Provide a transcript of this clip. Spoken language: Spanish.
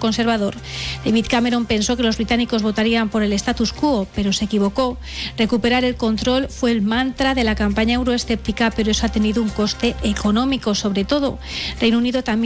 conservador. David Cameron pensó que los británicos votarían por el status quo, pero se equivocó. Recuperar el control fue el mantra de la campaña euroescéptica, pero eso ha tenido un coste económico, sobre todo. Reino Unido también